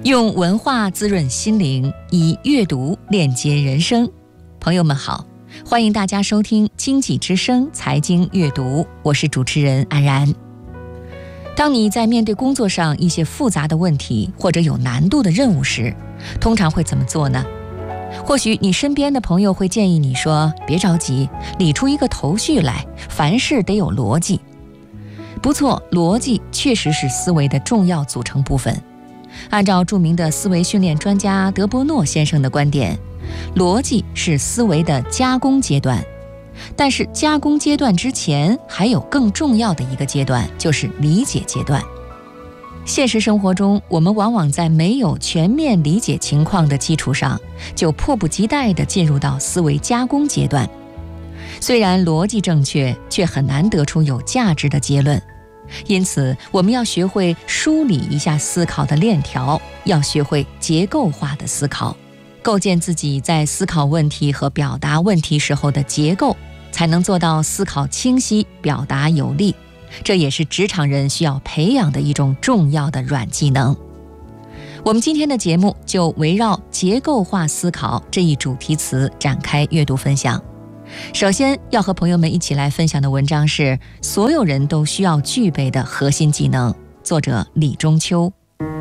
用文化滋润心灵，以阅读链接人生。朋友们好，欢迎大家收听经济之声财经阅读，我是主持人安然。当你在面对工作上一些复杂的问题或者有难度的任务时，通常会怎么做呢？或许你身边的朋友会建议你说，别着急，理出一个头绪来，凡事得有逻辑。不错，逻辑确实是思维的重要组成部分。按照著名的思维训练专家德波诺先生的观点，逻辑是思维的加工阶段，但是加工阶段之前还有更重要的一个阶段，就是理解阶段。现实生活中，我们往往在没有全面理解情况的基础上，就迫不及待地进入到思维加工阶段。虽然逻辑正确，却很难得出有价值的结论。因此，我们要学会梳理一下思考的链条，要学会结构化的思考，构建自己在思考问题和表达问题时候的结构，才能做到思考清晰，表达有力。这也是职场人需要培养的一种重要的软技能。我们今天的节目就围绕结构化思考这一主题词展开阅读分享。首先要和朋友们一起来分享的文章是所有人都需要具备的核心技能，作者李中秋。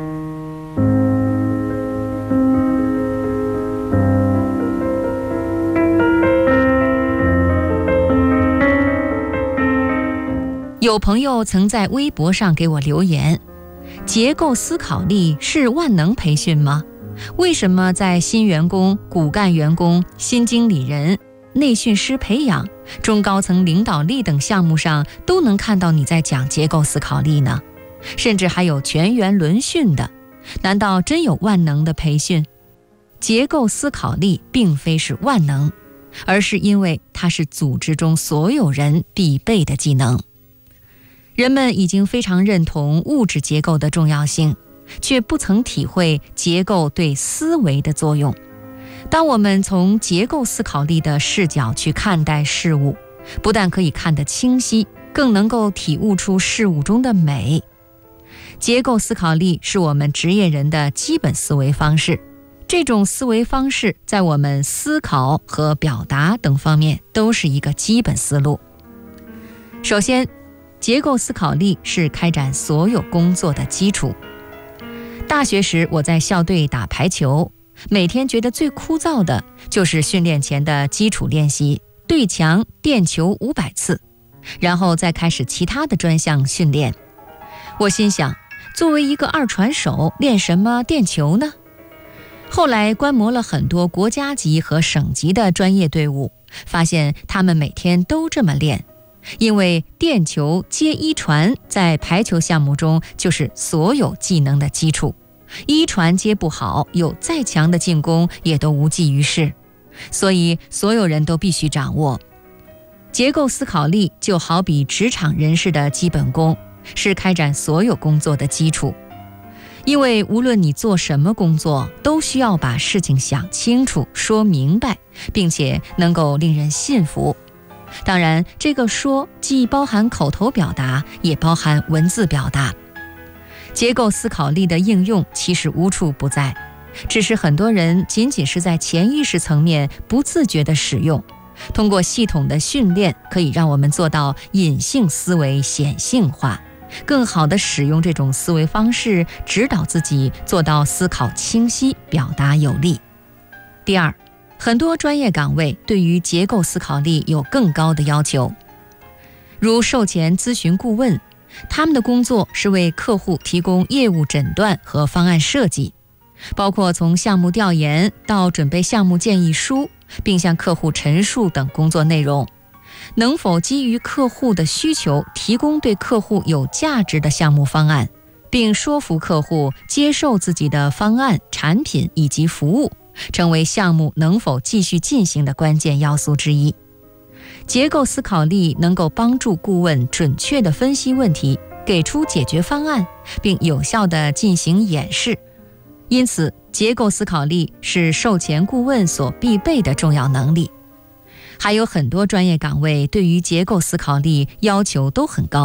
有朋友曾在微博上给我留言，结构思考力是万能培训吗？为什么在新员工、骨干员工、新经理人、内训师培养、中高层领导力等项目上都能看到你在讲结构思考力呢？甚至还有全员轮训的，难道真有万能的培训？结构思考力并非是万能，而是因为它是组织中所有人必备的技能。人们已经非常认同物质结构的重要性，却不曾体会结构对思维的作用。当我们从结构思考力的视角去看待事物，不但可以看得清晰，更能够体悟出事物中的美。结构思考力是我们职业人的基本思维方式，这种思维方式在我们思考和表达等方面都是一个基本思路。首先，结构思考力是开展所有工作的基础。大学时我在校队打排球，每天觉得最枯燥的就是训练前的基础练习，对墙垫球500次，然后再开始其他的专项训练。我心想，作为一个二传手，练什么垫球呢？后来观摩了很多国家级和省级的专业队伍，发现他们每天都这么练。因为垫球接一传在排球项目中就是所有技能的基础，一传接不好，有再强的进攻也都无济于事，所以所有人都必须掌握。结构思考力就好比职场人士的基本功，是开展所有工作的基础。因为无论你做什么工作，都需要把事情想清楚、说明白，并且能够令人信服。当然，这个说既包含口头表达，也包含文字表达。结构思考力的应用其实无处不在，只是很多人仅仅是在潜意识层面不自觉地使用。通过系统的训练，可以让我们做到隐性思维显性化，更好地使用这种思维方式，指导自己做到思考清晰，表达有力。第二，很多专业岗位对于结构思考力有更高的要求，如售前咨询顾问，他们的工作是为客户提供业务诊断和方案设计，包括从项目调研到准备项目建议书，并向客户陈述等工作内容。能否基于客户的需求，提供对客户有价值的项目方案，并说服客户接受自己的方案、产品以及服务，成为项目能否继续进行的关键要素之一。结构思考力能够帮助顾问准确地分析问题，给出解决方案，并有效地进行演示。因此，结构思考力是售前顾问所必备的重要能力。还有很多专业岗位对于结构思考力要求都很高，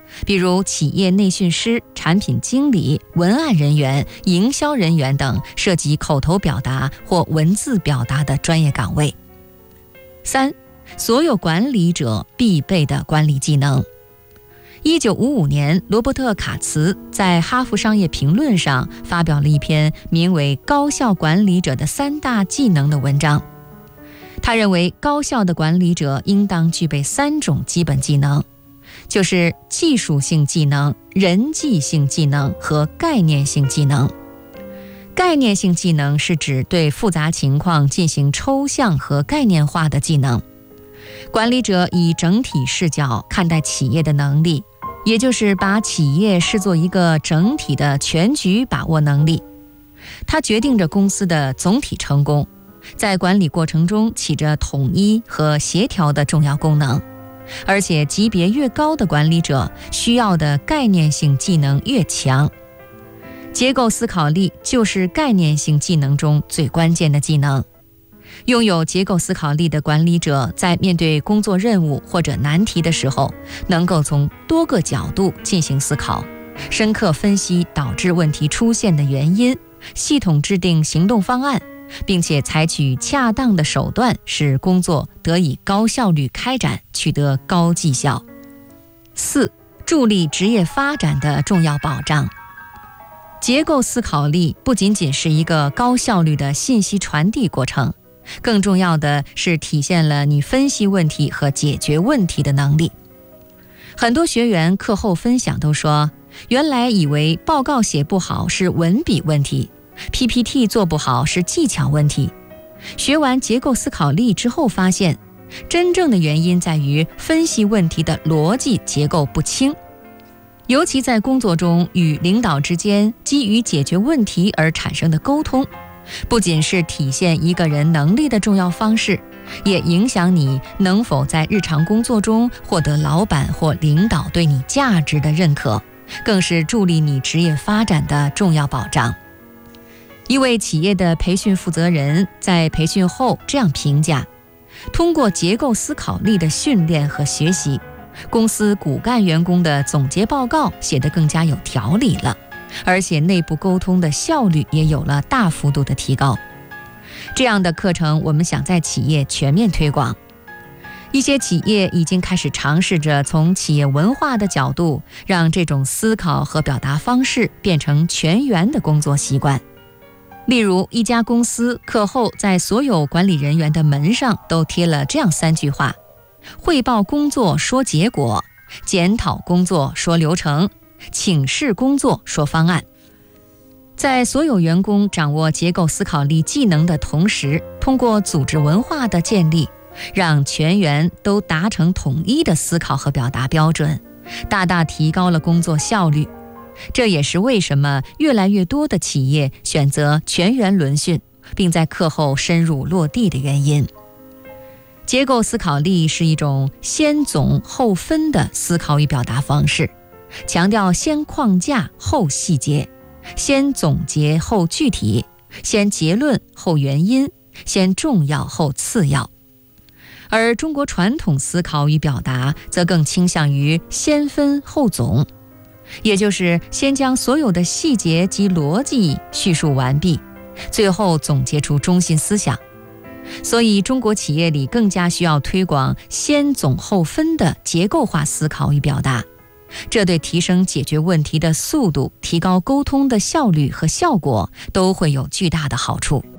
比如企业内训师、产品经理、文案人员、营销人员等涉及口头表达或文字表达的专业岗位。3、所有管理者必备的管理技能。1955年，罗伯特·卡茨在《哈佛商业评论》上发表了一篇名为《高效管理者的3大技能》的文章。他认为，高效的管理者应当具备3种基本技能，就是技术性技能、人际性技能和概念性技能。概念性技能是指对复杂情况进行抽象和概念化的技能，管理者以整体视角看待企业的能力，也就是把企业视作一个整体的全局把握能力。它决定着公司的总体成功，在管理过程中起着统一和协调的重要功能。而且级别越高的管理者需要的概念性技能越强。结构思考力就是概念性技能中最关键的技能。拥有结构思考力的管理者在面对工作任务或者难题的时候，能够从多个角度进行思考，深刻分析导致问题出现的原因，系统制定行动方案，并且采取恰当的手段，使工作得以高效率开展，取得高绩效。4、助力职业发展的重要保障。结构思考力不仅仅是一个高效率的信息传递过程，更重要的是体现了你分析问题和解决问题的能力。很多学员课后分享都说，原来以为报告写不好是文笔问题， PPT 做不好是技巧问题。学完结构思考力之后发现，真正的原因在于分析问题的逻辑结构不清。尤其在工作中与领导之间基于解决问题而产生的沟通，不仅是体现一个人能力的重要方式，也影响你能否在日常工作中获得老板或领导对你价值的认可，更是助力你职业发展的重要保障。一位企业的培训负责人在培训后这样评价，通过结构思考力的训练和学习，公司骨干员工的总结报告写得更加有条理了，而且内部沟通的效率也有了大幅度的提高。这样的课程我们想在企业全面推广。一些企业已经开始尝试着从企业文化的角度，让这种思考和表达方式变成全员的工作习惯。例如，一家公司课后在所有管理人员的门上都贴了这样3句话：汇报工作说结果，检讨工作说流程，请示工作说方案。在所有员工掌握结构思考力技能的同时，通过组织文化的建立，让全员都达成统一的思考和表达标准，大大提高了工作效率。这也是为什么越来越多的企业选择全员轮训，并在课后深入落地的原因。结构思考力是一种先总后分的思考与表达方式，强调先框架后细节，先总结后具体，先结论后原因，先重要后次要。而中国传统思考与表达则更倾向于先分后总，也就是先将所有的细节及逻辑叙述完毕，最后总结出中心思想。所以中国企业里更加需要推广先总后分的结构化思考与表达，这对提升解决问题的速度、提高沟通的效率和效果都会有巨大的好处。